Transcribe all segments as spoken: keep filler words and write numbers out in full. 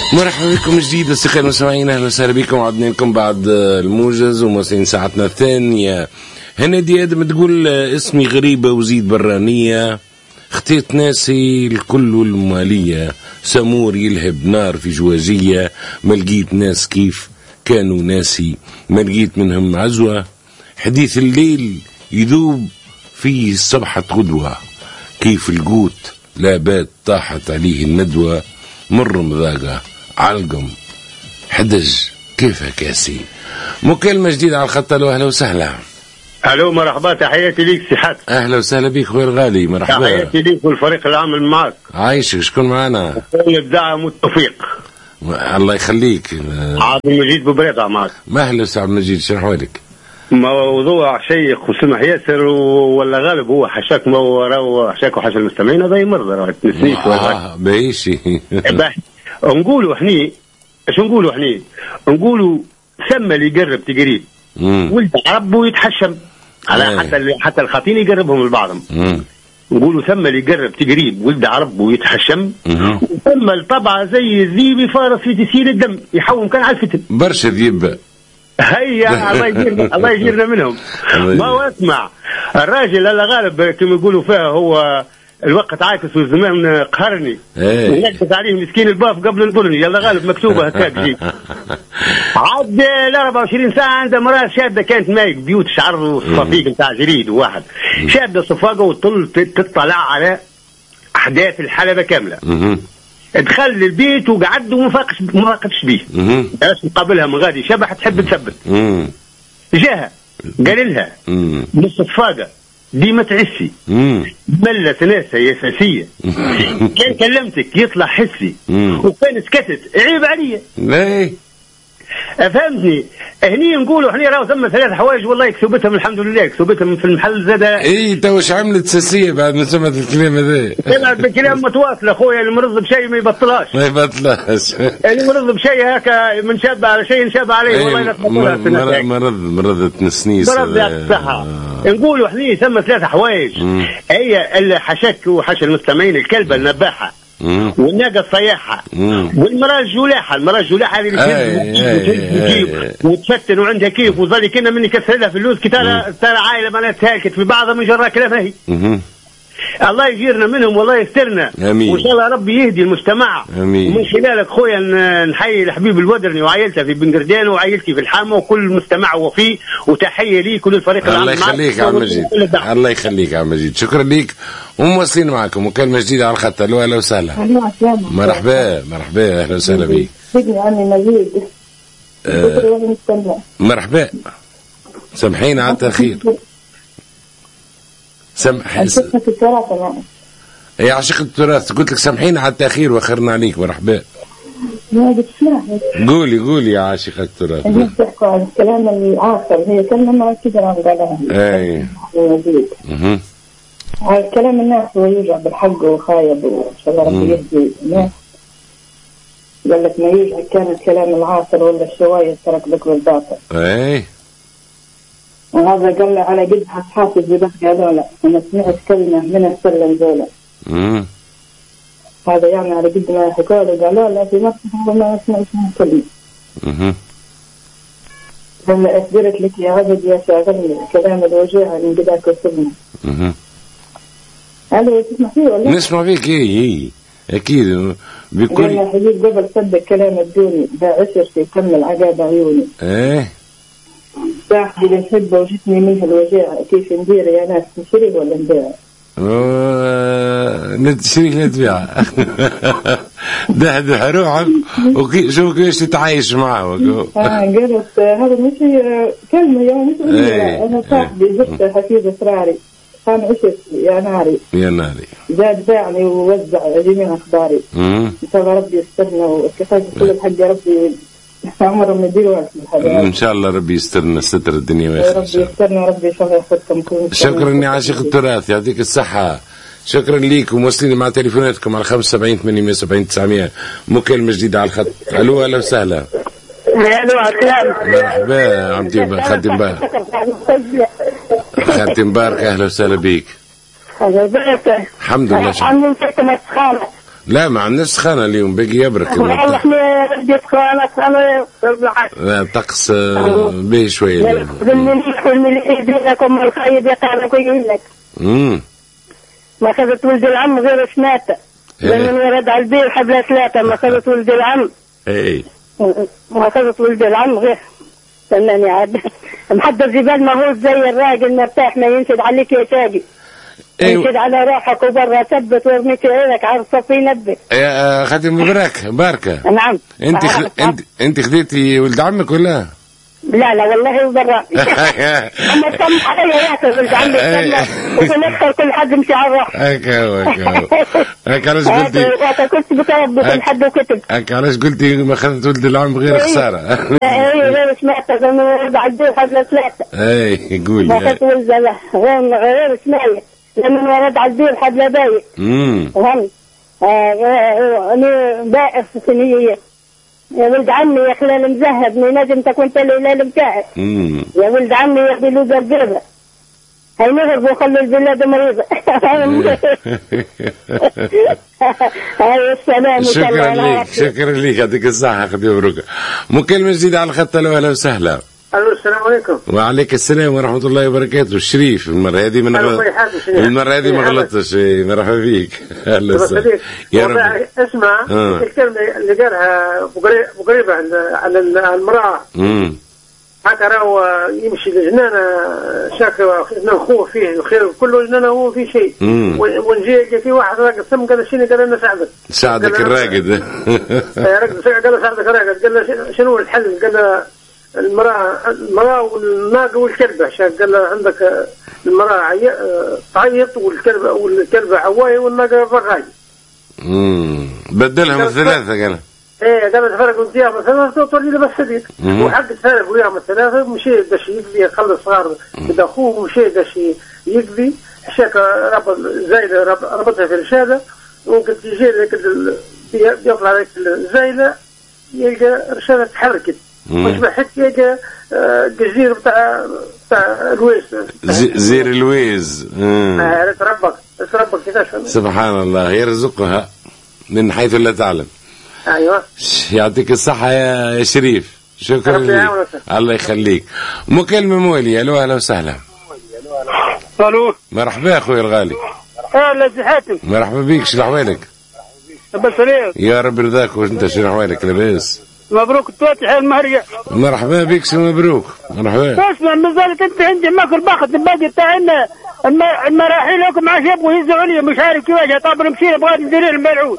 مرحبا بكم جديد أصدقائي المستمعين، أهلا وسهلا بكم. عدنا لكم بعد الموجز ومواصلين ساعتنا الثانية. هنادي آدم تقول اسمي غريبة وزيد برانية، اختيت ناسي الكل والمالية، سمور يلهب نار في جواجية، ما لقيت ناس كيف كانوا ناسي، ما لقيت منهم عزوة، حديث الليل يذوب في صبحة غدوة، كيف القوت لا بات طاحت عليه الندوة، مر مذاقة علقم حدج كيف كاسي. مكالمة جديدة على الخط. له أهلا وسهلا. الو مرحبا، تحياتي ليك صحات. اهلا وسهلا بك خويا الغالي، مرحبا. تحياتي ليك والفريق العامل معك. عايشك، شكون معنا؟ كل الدعم والتوفيق. الله يخليك. عبد المجيد ببريطة معك. ما اهلا وسهلا عبد المجيد، شنو احوالك؟ موضوع شيق وسمح ياسر ولا غالب هو حشاك مو حشاك وحش المستمعين هذا يمرض راه تنسيك اه بايشي. نقولوا احنا اش نقولوا احنا نقولوا ثم اللي يقرب تقريب ولد ربه يتحشم على ايه. حتى حتى الخاطين يقربهم لبعضهم. نقولوا ثم اللي يقرب تقريب ولد ربه يتحشم، وثم الطبعه زي الذيب يفارس في تسيل الدم يحوم كان على الفتن برشا ذيب. هيا الله يجيرنا الله يجيرنا منهم. ما هو اسمع الراجل هذا غالب كما يقولوا فيها هو الوقت عاكس والزمان قهرني ونكت عليه مسكين الباف قبل نظلني. يلا غالب مكتوبه هكاك جي. عاد ال أربعة وعشرين ساعه عندها مراه شابه كانت مايك بيوت شعر وصفافيق نتاع جريد واحد شابه صفاقه وطل تطلع على احداث الحلبه كامله. دخل البيت وقعد وما فاقش ما فاقش بيه. باش نقابلها من غادي شبح تحب تثبت. جاها قال لها نص صفاقه ديما تعسي ملت ناسها ياساسيه كان كلمتك يطلع حسي وكان سكتت عيب عليا. ليه فهمتني؟ هني نقولوا احنا راهو ثم ثلاث حوايج والله كسبتهم الحمد لله كسبتهم في المحل زاد. اي تو واش عملت ساسيه بعد ما سمعت الكلام هذا؟ سمعت بالكلام متواصل اخويا، المرض بشيء ما يبطلهاش ما يبطلهاش. المرض بشيء هكا من شاب على شيء نشاب عليه والله لا تبطلها. مرض مرض مرض تنسنيس مرض يعطيك الصحه. نقولوا احنا ثم ثلاث حوايج هي اللي حشك وحش المستمعين، الكلبه النباحه والناقه الصياحه والمراه الجلاحه. المراه الجلاحه اللي تجيب وتفتن وعندها كيف وظل كنا من يكسر لها في اللوز كي ترى ترى عائله ما تهلكت في بعضها من جراء كلامها هي. الله يجيرنا منهم والله يسترنا وان شاء الله ربي يهدي المجتمع. ومن خلالك خويا نحيي الحبيب الودرني وعائلته في بنقردان وعائلتي في الحامه وكل مستمع وفيه، وتحيه لي كل الفريق العام. الله يخليك يا عم مجيد، الله يخليك يا عم مجيد، شكرا ليك. ومواصلين معكم مكالمه جديده على الخط. الو اهلا وسهلا. مرحبا مرحبا اهلا وسهلا بك. سيدي عمي مجيد. أه مرحبا، سامحينا على التاخير. سمح عشقة التراث أنا. هي عشقة التراث، قلت لك سامحينا على التأخير وأخرنا عليك. مرحبا. لا بتسمع. قولي قولي يا عاشقة التراث. اللي بتحكوا عن الكلام العاصر هي كلمة كده عم قالها. أي. اها. على كلام الناس هو يوجع بالحق وخايب وإن شاء الله ربي يهدي الناس. قال لك ما يوجع كان الكلام العاصر ولا الشواية ترك لك بالباطل. أي. وهذا قال لي على قد حافظ ببحث هذولا أنا سمعت كلمة من السلم زولا. امم هذا يعني على قد ما حكوا لي قالوا لا في مصر ما سمعت من كلمة. اها لما أخبرت لك يا عبد يا شاغلني كلام الوجوع من قداك وسلم. اها هذا تسمع فيه ولا؟ نسمع فيك. اي اي اكيد بكل. أنا حبيب قبل صدق كلام الدوني بعشر في كم العقاب عيوني. ايه صاحبي اللي نحبه وجتني منها الوجاعة كيف ندير يا ناس نشري ولا نبيع؟ نشري لا تبيع. دهدح روحك وكي شوف كيفاش تتعايش معه. اه قالت هذا مش كلمة يعني مش أنا صاحبي زبطة حفيظ أسراري كان عشت يا ناري يا ناري زاد باعني ووزع جميع أخباري. إن شاء الله ربي يسترنا وكفاية كل الحق ربي عمر من دلوقتي. ان شاء الله ربي يسترنا ستر الدنيا ويخلص. ربي يسترنا وربي يشفى يحفظكم. شكرا يا عاشق التراث، يعطيك الصحة. شكرا ليك. وموصلين مع تليفوناتكم على خمسة وسبعين ثمانمائة وسبعين تسعمائة. مكالمة جديدة على الخط. الو اهلا وسهلا. الو السلام. مرحبا عمتي خالتي مبارك. خالتي مبارك اهلا وسهلا بيك. الحمد لله. الحمد لله. لا ما عندناش سخانة اليوم، باقي يبرك. والله احنا بدي سخانة سخانة بالعكس. لا طقس باهي شوية اليوم. المليح والمليح يدينكم الخيب يقالك ويقول لك. امم ما خذت ولد العم غير سناته. لمن ورد على البير حبل ثلاثة ما خذت ولد العم. اي ما خذت ولد العم غير. استناني عاد. محضر جبال ما هو زي الراجل مرتاح ما ينشد عليك يا شاقي. ينشد على روحك وبرا ثبت وارميك عينك على الصف ينبه. يا اخذتي مبارك باركة. نعم. انت خ... انت انت خذيتي ولد عمك ولا؟ لا لا والله برا. اما سمح علي ياكل ولد عمك وفي الاخر كل حد يمشي على روحه. هكا هو هكا هكا علاش قلتي؟ كنت بتربي كل حد وكتب. هكا علاش قلتي ما خذت ولد العم غير خسارة؟ اي غير سمعتك انا ورد على البير حبل ثلاثة. اي قولي. ما خذت ولد له غير غير سماية. لما ورد على البير حبل بايت. امم فهمت؟ انا بائس سنية. يا ولد عمي يا خلال مذهب من نجم تكون الهلال بتاعك. يا ولد عمي يا بلو زرقابة هاي نغرب وخلوا البلاد مريضة. هاي السلام. شكرا لك شكرا لك يعطيك الصحة خدي مبروك. مكالمة جديدة على الخط. أهلا وسهلا. الو السلام عليكم. وعليك السلام ورحمة الله وبركاته. الشريف المرة هذه من غلط. المرة هذه ما غلطتش. مرحبا بيك. أهلا وسهلا. يا رب. اسمع آه. الكلمة اللي قالها بقريبة على المرأة. امم هكا راهو يمشي لجنانة شاكر خوه فيه الخير كله جنانة هو في شيء. ونجي في واحد راقد سم قال شنو قال انا ساعدك. ساعدك الراقد. قال ساعدك الراقد قال شنو الحل؟ قال المرأة المرأة والناقة والكلبة. قال عندك المرأة تعيط والكلبة والكلبة عواية والناقة فغاي. امم بدلهم الثلاثة قال. ايه قال تفرق وياهم الثلاثة وتولي لي بس حديد. وحق تفرق وياهم الثلاثة مشي باش يقضي خلص صغار بدا اخوه مشي باش يقضي شاك ربط زايدة ربطها في الرشادة وقلت يجي لك بيطلع عليك الزايدة يلقى الرشادة تحركت. مش بحث يلقى جزير بتاع بتاع الويز. زير الويز. اه ربك ربك كيفاش. سبحان الله يرزقها من حيث لا تعلم. ايوه يعطيك الصحة يا شريف. شكرا لك. الله يخليك. مكالمة مولي. الو اهلا وسهلا. الو مرحبا اخوي الغالي. اهلا سي حاتم. مرحبا بيك. شنو احوالك؟ لاباس عليك؟ يا رب يرضاك. وانت شنو احوالك؟ لاباس؟ مبروك التواتح المهرجة. مرحبا بك. سي مبروك. مرحبا. اسمع مازالت انت عندي ماكل باخذ الباقي تاعنا المراحل لكم مع يبغوا يهزوا علي مش عارف كيفاش. طاب نمشي بغيت ندير الملعون.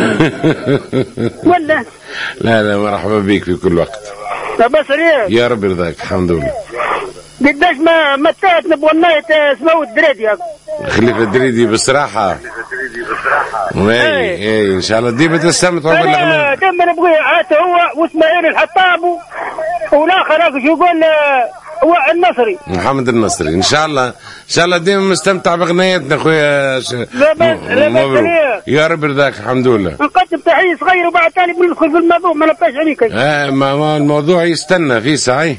ولا لا لا مرحبا بك في كل وقت. لاباس عليك؟ يا رب يرضاك. الحمد لله. قداش ما ما تاعت نبغى نايت اسمه الدريدي. خليفة الدريدي بصراحة. اي اي ان شاء الله ديما تستمتعوا بالغنى. ديما نبغي عاد هو واسماعيل الحطاب والاخر شو يقول هو النصري. محمد النصري. ان شاء الله ان شاء الله ديما مستمتع بغنياتنا خويا. لاباس لاباس يا رب يرضاك. الحمد لله. نقدم تحية صغيرة وبعد ثاني بندخل في الموضوع ما نبقاش عليك. اه ما الموضوع يستنى في ساعة.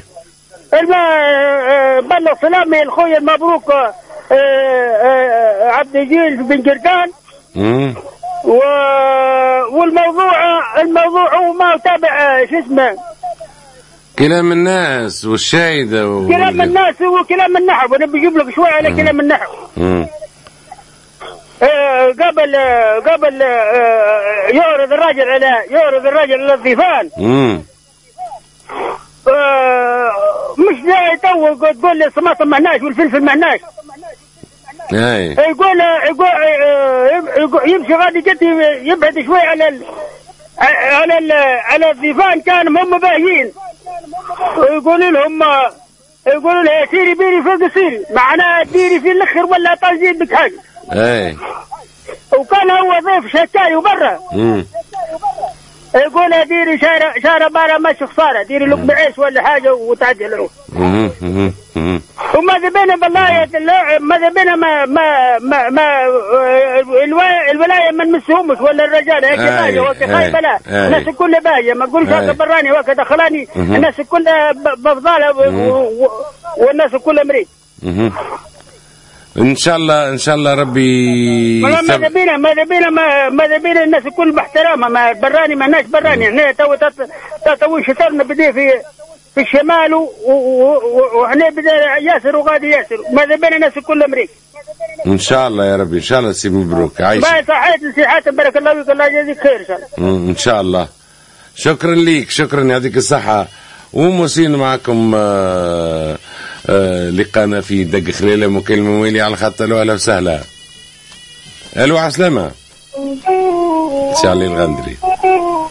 بلغ سلامي الخويا المبروك عبد الجيل بن جردان. امم و... والموضوع الموضوع هو ما تابع شو اسمه كلام الناس والشايدة و... كلام الناس وكلام النحو. انا بجيب لك شويه على كلام النحو. امم آه قبل آه قبل آه يعرض الراجل على يعرض الراجل على الضيفان. امم آه مش زي تو تقول لي الطماطم مهناش والفلفل مهناش. اي يقول يقول يمشي غادي جدي يبعد شوي على ال على ال على الضيفان كانوا هم باهيين ويقولوا لهم يقولوا له سيري بيري فوق سيري معناها ديري في الاخر ولا طالجين بك حاجه. اي وكان هو ضيف شتاي وبرا. امم يقول ديري شارع شارع برا ماشي خساره ديري لقمه عيش ولا حاجه وتعدي له. امم امم وماذا بينا بالله ماذا بينا ما ما ما, ما الولايه ما نمسهمش ولا الرجال هيك باجي وقت خايب لا الناس كلها باجي ما نقولش هكا براني وهكا دخلاني الناس كلها بفضاله والناس كلها مريض. ان شاء الله ان شاء الله ربي. ماذا بينا ماذا بينا ماذا بينا الناس الكل باحترامها، ما براني ما ناش براني احنا تو تو شطرنا بدي في في الشمال وهنا بدا ياسر وغادي ياسر، ماذا بين الناس الكل امريكا. ان شاء الله يا ربي ان شاء الله سي مبروك عايش. ما صحيت نصيحات بارك الله فيك الله يجزيك خير ان شاء الله. ان شاء الله شكرا ليك شكرا يعطيك الصحة. وموسين معكم آآ آآ لقانا في دق خليلة مكالمة ويلي على الخط. الو اهلا وسهلا. الو عسلامة. سي علي الغندري.